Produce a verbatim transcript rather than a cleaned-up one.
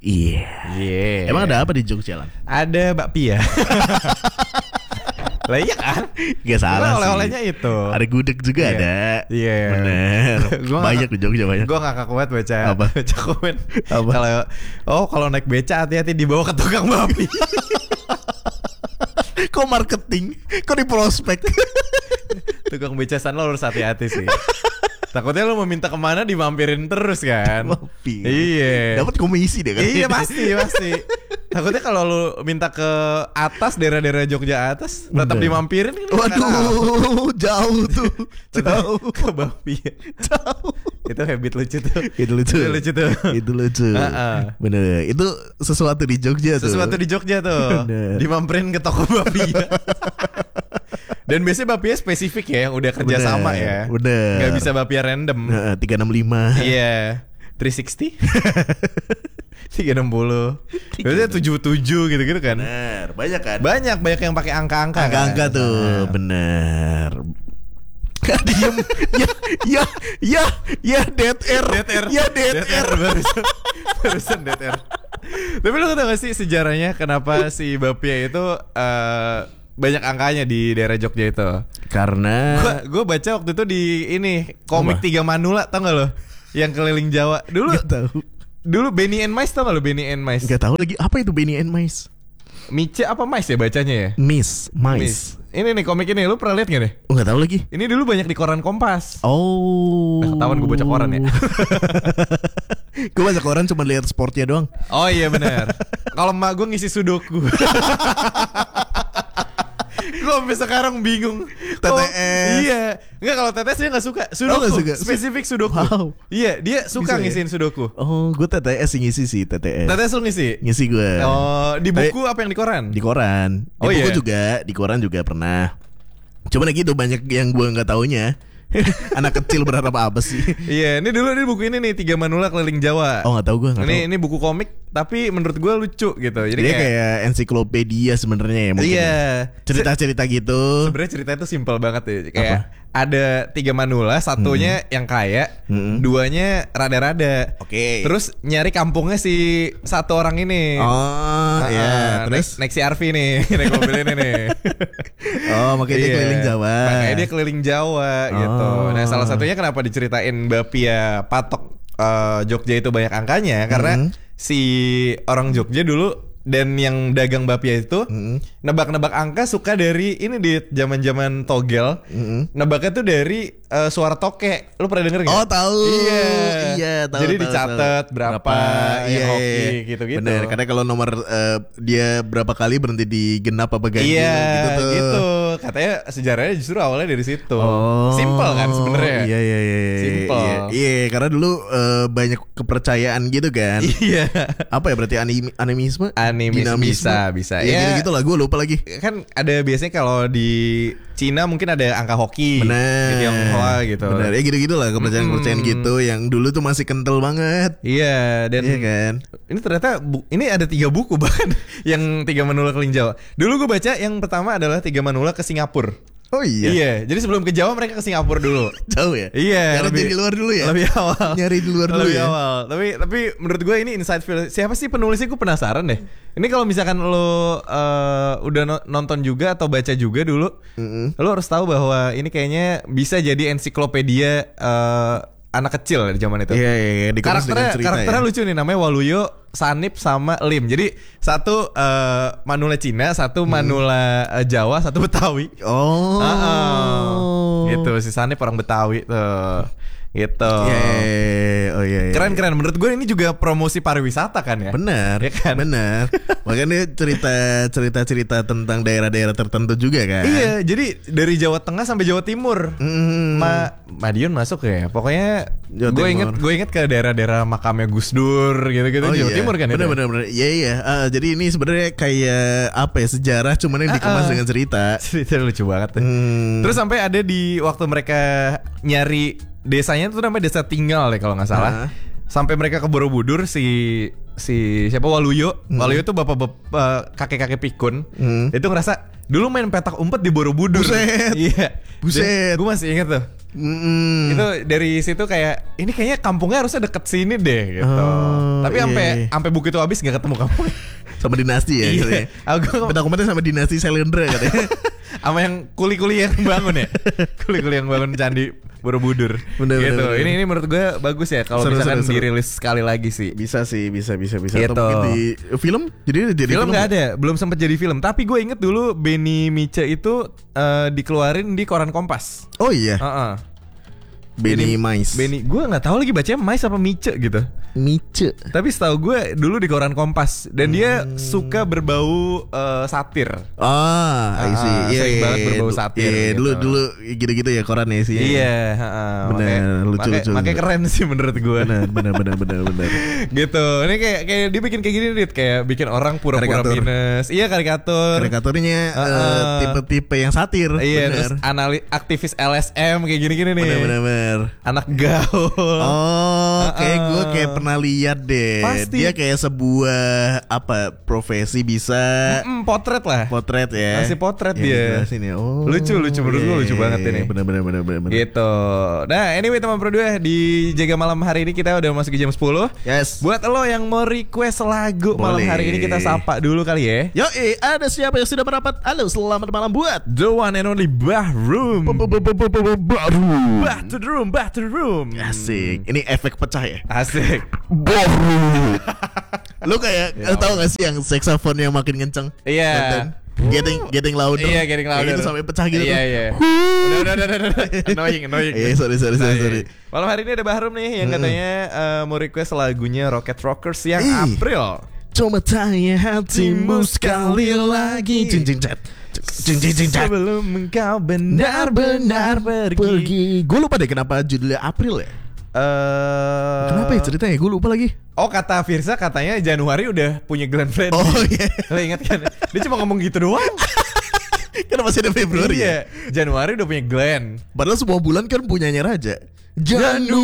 Iya. Iya. Yeah. Emang ada apa di Jogja Lan? Ada bakpia. Lah iya kan? Gak salah sih. Oleh-olehnya itu. Ada gudeg juga Iya. ada. Iya. Yeah. Bener. Gua Banyak gak, di Jogja banyak. Gue gak kuat baca Apa? baca komen. Apa? Kalau oh kalau naik beca hati-hati dibawa ke tukang babi. Kok marketing? Kok di prospek? Tukang beca sana lo harus hati-hati sih. Takutnya lo mau minta kemana dimampirin terus kan. Mampir. Iya. Dapat komisi deh kan. Iya pasti pasti. Takutnya kalau lu minta ke atas daerah-daerah Jogja atas tetap Bener. dimampirin kan. Waduh, jauh tuh. Jauh. Ke babi. Jauh. Itu habit lucu tuh. Itu lucu. Itu lucu tuh. Itu lucu. Uh-uh. Bener. Itu sesuatu di Jogja tuh. Sesuatu di Jogja tuh. Bener. Dimampirin ke toko babi. Dan biasanya bapia spesifik ya, yang udah kerja Bener, sama ya. bener. Gak bisa bapia random. Nah, tiga enam lima. Iya. tiga enam nol. tiga enam nol. Biasanya tujuh puluh tujuh gitu-gitu kan. Bener, banyak kan? Banyak banyak yang pakai angka-angka. Angka-angka kan? tuh, Nah. bener. Gak diem. Ya, ya, ya, ya dead air. Dead air. Ya dead, Dead air. barusan, barusan dead air. Tapi lu tau gak sih sejarahnya kenapa si bapia itu uh, banyak angkanya di daerah Jogja itu? Karena Gua, gua baca waktu itu di ini komik Apa? Tiga Manula, tau gak lo? Yang keliling Jawa. Dulu Gak tahu. dulu Benny and Mice, tau gak lo Benny and Mice? Gak tahu lagi apa itu Benny and Mice. Mice apa Mice ya bacanya ya? Miss, Mice. Mice. Ini nih komik ini, lu pernah lihat gak deh? Oh, gak tahu lagi. Ini dulu banyak di koran Kompas. Oh. Nah, ketahuan gue baca koran ya. Gue baca koran cuma lihat sportnya doang. Oh iya benar. Kalau emak gue ngisi sudoku. Gue sampai sekarang bingung. T T S. Oh, iya. Enggak, kalau T T S dia gak suka. Sudoku. Oh, gak suka. Spesifik sudoku. Wow. Iya, dia suka Bisa ya? ngisiin sudoku. Oh, gue T T S sih ngisi sih T T S. T T S lu ngisi? Ngisi gue. Oh, di buku apa yang di koran? Di koran. Di Oh, buku iya? juga, di koran juga pernah. Cuman gitu banyak yang gue nggak taunya. Anak kecil berharap apa sih? Iya, ini dulu ini buku ini nih Tiga Manula Keliling Jawa. Oh, nggak tahu gue. Nggak Ini tahu. ini buku komik tapi menurut gue lucu gitu. Jadi Dia kayak, kayak ensiklopedia sebenarnya ya mungkin. iya. Cerita-cerita gitu. Sebenarnya cerita itu simpel banget ya. Kayak ada tiga Manula, satunya Hmm. yang kaya, Hmm. duanya rada-rada. Oke. Terus nyari kampungnya si satu orang ini. Oh, Ah, iya. ah, Terus naik, naik si Arfi nih, naik mobil ini nih. oh, makanya dia Iya. keliling Jawa. Makanya dia keliling Jawa gitu. Oh. Nah, salah satunya kenapa diceritain bapia patok eh, Jogja itu banyak angkanya karena Hmm. si orang Jogja dulu dan yang dagang bapia itu Mm-mm. nebak-nebak angka suka dari ini di zaman-zaman togel. Mm-mm. Nebaknya tuh dari eh, suara toke. Lu pernah denger gak? Oh, tahu. Iya. Iya, tahu. Jadi tahu, dicatat tahu. berapa, yang Iya, hoki iya, iya. gitu-gitu. Bener, karena kalau nomor eh, dia berapa kali berhenti di genap apa ganjil Iya, gitu tuh. gitu. Katanya sejarahnya justru awalnya dari situ. Oh, Simple kan sebenarnya. Iya, iya, iya. iya, Simple. Iya, iya, karena dulu eh, banyak kepercayaan gitu kan. Iya. Apa ya berarti anim animisme? Animis Dinamisme? bisa, bisa. Ya, Ya. gitu-gitu lah, gue lupa lagi. Kan ada biasanya kalau di Cina mungkin ada angka hoki. Bener. Di Tionghoa gitu. Bener, ya gitu-gitu lah kepercayaan-kepercayaan Mm-mm. gitu yang dulu tuh masih kental banget. Iya, dan Iya kan? ini ternyata bu- ini ada tiga buku bahkan yang Tiga Manula Keliling Jawa. Dulu gue baca yang pertama adalah Tiga Manula ke Singapura. Oh iya. Iya, jadi sebelum ke Jawa mereka ke Singapura dulu. Jauh ya? Iya, Nyari lebih- di luar dulu ya? Lebih awal. Nyari di luar dulu Lebih ya? awal. Tapi tapi menurut gue ini insightful. Siapa sih penulisnya? Gue penasaran deh. Ini kalau misalkan lo uh, udah no- nonton juga atau baca juga dulu, Mm-mm. lo harus tahu bahwa ini kayaknya bisa jadi ensiklopedia uh, anak kecil di zaman itu. Iya, iya, iya. Dikemas dengan Karakternya cerita karakternya ya. lucu nih, namanya Waluyo, Sanip sama Lim. Jadi satu uh, Manula Cina, satu Manula uh, Jawa, satu Betawi. Oh. Ah, gitu si Sanip orang Betawi tuh. Gitu. Iya, iya, iya. Oh iya, iya. Keren-keren. Menurut gue ini juga promosi pariwisata kan ya. Benar, Ya kan? benar. Makanya cerita cerita-cerita tentang daerah-daerah tertentu juga kan. Iya, jadi dari Jawa Tengah sampai Jawa Timur. Hmm. Ma Madiun masuk ya. Pokoknya Jawa gue Timur. inget gue inget ke daerah-daerah makamnya Gus Dur gitu-gitu Oh Jawa iya. Timur kan bener, itu. bener, bener. Iya, iya. Ah, jadi ini sebenarnya kayak apa ya, sejarah cuman yang dikemas Ah, ah. dengan cerita. Cerita lucu banget. Ya. Hmm. Terus sampai ada di waktu mereka nyari desanya itu namanya Desa Tinggal deh kalau nggak salah. Ah. Sampai mereka ke Borobudur si si siapa Waluyo. Hmm. Waluyo tuh bapak-bapak kakek-kakek pikun. Hmm. Itu ngerasa dulu main petak umpet di Borobudur. Buset. Iya. Buset. Gue masih inget tuh. Mm-mm. Itu dari situ kayak ini kayaknya kampungnya harusnya deket sini deh gitu. Oh, Tapi sampai iya. sampai Bukit Wabis nggak ketemu kampung. Sama dinasti ya. Iya. Katanya. Aku Dokumennya sama dinasti Selendra katanya. sama yang kuli-kuli yang bangun ya. Kuli-kuli yang bangun candi Borobudur. Bener, gitu. bener, bener. Ini ini menurut gue bagus ya kalau Seru, misalkan seru, seru. dirilis sekali lagi sih. Bisa sih, bisa bisa bisa. Gitu. Atau mungkin di film? Jadi jadi Film nggak ada, belum sempat jadi film. Tapi gue inget dulu Benny Mice itu uh, dikeluarin di koran Kompas. Oh iya. Uh-uh. Benny Mais. Benny, gue nggak tahu lagi bacanya Mais apa Mice gitu. Mice. Tapi setahu gue dulu di koran Kompas dan dia suka berbau uh, satir. Ah, I see. Ah, Iya, sering iya, banget iya. berbau satir Iya, gitu. dulu dulu gitu-gitu ya koran ya sih. Iya, heeh. Bener, Makanya- lucu, makanya- lucu, Makanya lucu. keren sih menurut gue. Benar, benar, benar, benar, benar. Gitu. Ini kayak kayak dia bikin kayak gini Dit, kayak bikin orang pura-pura Karikatur. minus. Iya, karikatur. Karikaturnya eh, Uh-uh. tipe-tipe yang satir. Iya, benar. terus analis aktivis L S M kayak gini-gini nih. Benar, benar, benar. Anak gaul. Oh, kayak Uh-uh. gue kayak pernah lihat deh. Pasti. Dia kayak sebuah apa profesi bisa Mm, potret lah. potret ya. Masih potret Ya, dia. dijelasin ya. Oh, Lucu, lucu. Menurut gue lucu banget ini. Benar, benar, benar, benar. benar. Gitu. Nah, anyway teman Pro dua di Jaga Malam hari ini kita udah masuk ke jam sepuluh. Yes. Buat lo yang mau request lagu malam Boleh. hari ini kita sapa dulu kali ya. Yo, eh, ada siapa yang sudah merapat? Halo, selamat malam buat The one and only Bahroom. baru. Back to the room, back to the room. Asik. Ini efek pecah ya. Asik. Baru. Lu kayak Ya tahu gak sih yang saxophone yang makin kenceng? Iya. Nonton? Getting getting louder. Iya, getting Kayak louder. gitu sampai pecah gitu Iya, tuh. iya. Udah, udah, udah, udah, udah. Annoying, annoying. Eh, sorry, sorry, sorry, sorry. Malam hari ini ada Bahroom nih yang katanya eh, mau request lagunya Rocket Rockers yang Eh. April. Coba tanya hatimu sekali lagi. Cing cing cat. Cing cing cing cat. Sebelum engkau benar-benar pergi. Pergi. Gue lupa deh kenapa judulnya April ya. Eh, Kenapa ya ceritanya? Gue lupa lagi. Oh, kata Firsa katanya Januari udah punya Glenn Fredly. Oh iya. Lo ingat kan? Dia cuma ngomong gitu doang. Kan masih ada Februari ya. Iya, Januari udah punya Glenn. Padahal semua bulan kan punyanya Raja. Januari.